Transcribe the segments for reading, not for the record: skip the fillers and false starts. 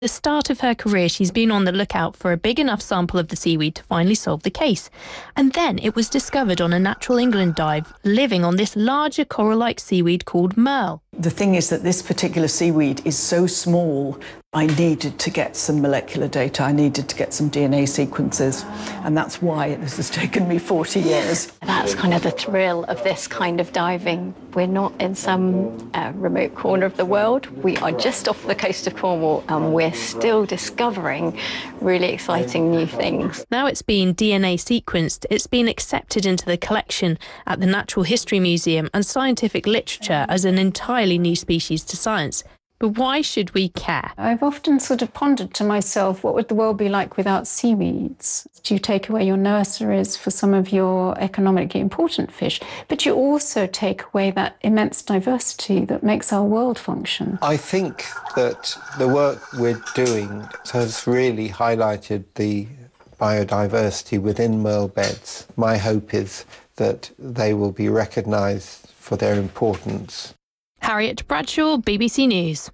The start of her career, she's been on the lookout for a big enough sample of the seaweed to finally solve the case. And then it was discovered on a Natural England dive, living on this larger coral-like seaweed called merle. The thing is that this particular seaweed is so small, I needed to get some molecular data, I needed to get some DNA sequences, and that's why this has taken me 40 years. That's kind of the thrill of this kind of diving. We're not in some remote corner of the world. We are just off the coast of Cornwall, and we're still discovering really exciting new things. Now it's been DNA sequenced, it's been accepted into the collection at the Natural History Museum and scientific literature as an entirely new species to science. But why should we care? I've often sort of pondered to myself, what would the world be like without seaweeds? You take away your nurseries for some of your economically important fish, but you also take away that immense diversity that makes our world function. I think that the work we're doing has really highlighted the biodiversity within merle beds. My hope is that they will be recognised for their importance. Harriet Bradshaw, BBC News.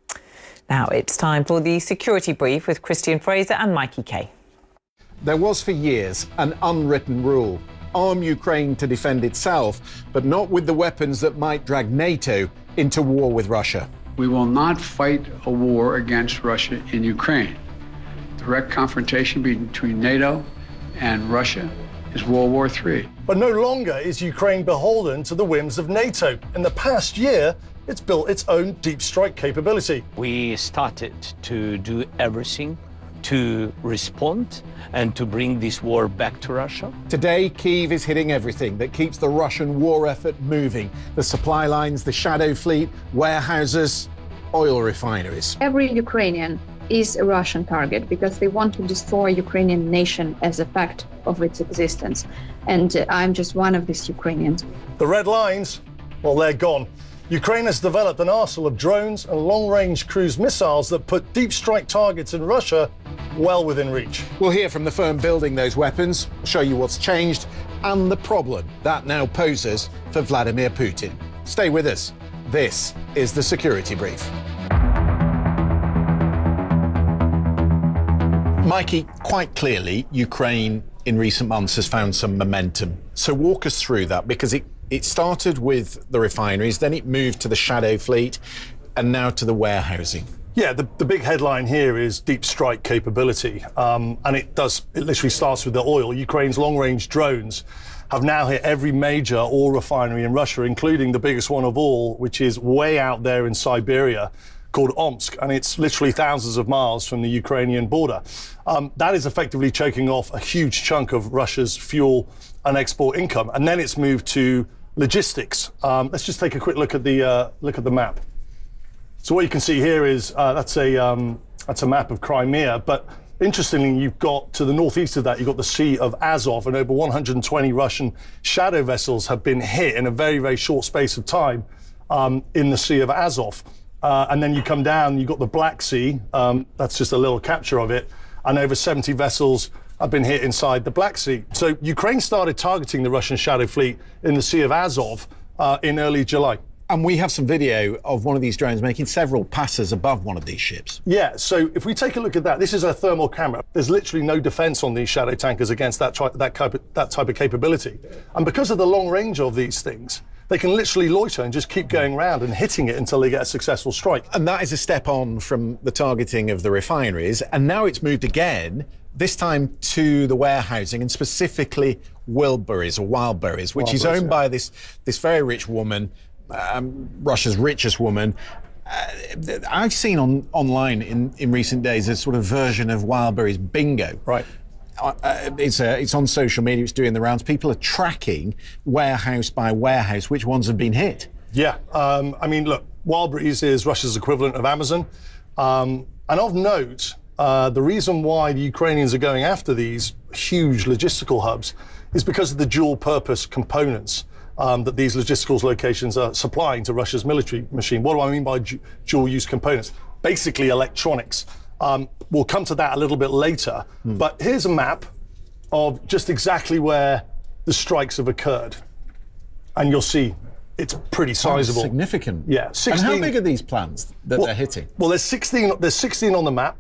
Now it's time for the security brief with Christian Fraser and Mikey Kay. There was for years an unwritten rule: arm Ukraine to defend itself, but not with the weapons that might drag NATO into war with Russia. We will not fight a war against Russia in Ukraine. Direct confrontation between NATO and Russia is World War III. But no longer is Ukraine beholden to the whims of NATO. In the past year, it's built its own deep strike capability. We started to do everything to respond and to bring this war back to Russia. Today, Kyiv is hitting everything that keeps the Russian war effort moving. The supply lines, the shadow fleet, warehouses, oil refineries. Every Ukrainian is a Russian target because they want to destroy Ukrainian nation as a fact of its existence. And I'm just one of these Ukrainians. The red lines, well, they're gone. Ukraine has developed an arsenal of drones and long-range cruise missiles that put deep strike targets in Russia well within reach. We'll hear from the firm building those weapons, show you what's changed and the problem that now poses for Vladimir Putin. Stay with us. This is the Security Brief. Mikey, quite clearly, Ukraine in recent months has found some momentum. So walk us through that, because it started with the refineries, then it moved to the shadow fleet, and now to the warehousing. Yeah, the big headline here is deep strike capability, and it literally starts with the oil. Ukraine's long-range drones have now hit every major oil refinery in Russia, including the biggest one of all, which is way out there in Siberia, called Omsk, and it's literally thousands of miles from the Ukrainian border. That is effectively choking off a huge chunk of Russia's fuel and export income, and then it's moved to logistics. Let's just take a quick look at the map. So what you can see here is that's a map of Crimea, but interestingly, you've got to the northeast of that, you've got the Sea of Azov, and over 120 Russian shadow vessels have been hit in a very, very short space of time in the Sea of Azov. And then you come down, you've got the Black Sea, that's just a little capture of it, and over 70 vessels have been hit inside the Black Sea. So Ukraine started targeting the Russian shadow fleet in the Sea of Azov in early July. And we have some video of one of these drones making several passes above one of these ships. Yeah, so if we take a look at that, this is a thermal camera. There's literally no defense on these shadow tankers against that type of capability. And because of the long range of these things, they can literally loiter and just keep going around and hitting it until they get a successful strike. And that is a step on from the targeting of the refineries. And now it's moved again, this time to the warehousing, and specifically Wildberries, which is owned by this very rich woman, Russia's richest woman. I've seen online in recent days a sort of version of Wildberries bingo. Right. It's on social media, it's doing the rounds. People are tracking warehouse by warehouse which ones have been hit. Yeah, I mean, look, Wildberries is Russia's equivalent of Amazon. And of note, the reason why the Ukrainians are going after these huge logistical hubs is because of the dual purpose components that these logistical locations are supplying to Russia's military machine. What do I mean by dual use components? Basically electronics. We'll come to that a little bit later, but here's a map of just exactly where the strikes have occurred. And you'll see it's pretty sizable. Significant. Yeah. 16. And how big are these plants that they're hitting? Well, there's 16 on the map.